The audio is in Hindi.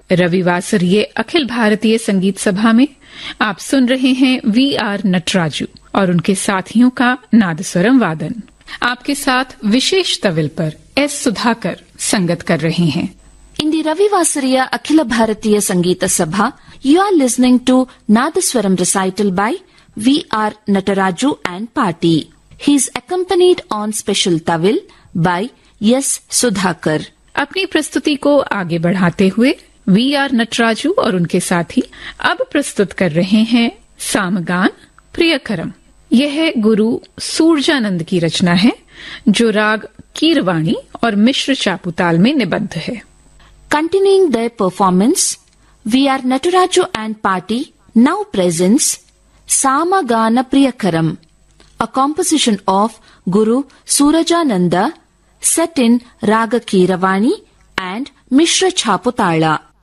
रविवासरीय अखिल भारतीय संगीत सभा में आप सुन रहे हैं वी.आर. नटराजू और उनके साथियों का नादस्वरम वादन। आपके साथ विशेष तविल पर एस. सुधाकर संगत कर रहे हैं। In the Ravivasariya Akhila Bharatiya Sangeeta Sabha, you are listening to Nadaswaram recital by V.R. Nataraju and Party. He is accompanied on special tawil by S. Sudhakar. अपनी प्रस्तुति को आगे बढ़ाते हुए V.R. नटराजू और उनके साथी अब प्रस्तुत कर रहे हैं सामगान प्रियकरम। यह गुरु सूरजानंद की रचना है जो राग कीरवाणी और मिश्र चापुताल में निबद्ध है। Continuing their performance, V.R. Nataraju and Party now presents Samagana Priyakaram, a composition of Guru Surajananda set in Raga Keeravani and Mishra Chaputala.